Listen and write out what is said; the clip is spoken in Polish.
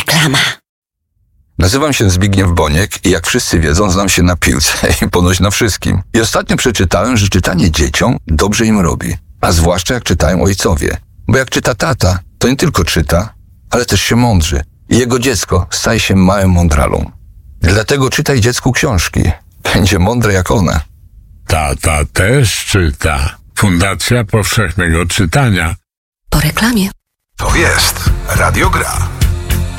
Reklama. Nazywam się Zbigniew Boniek i jak wszyscy wiedzą, znam się na piłce i ponoć na wszystkim. I ostatnio przeczytałem, że czytanie dzieciom dobrze im robi. A zwłaszcza jak czytają ojcowie. Bo jak czyta tata, to nie tylko czyta, ale też się mądrzy. I jego dziecko staje się małym mądralą. Dlatego czytaj dziecku książki. Będzie mądre jak one. Tata też czyta. Fundacja Powszechnego Czytania. Po reklamie. To jest Radio Gra.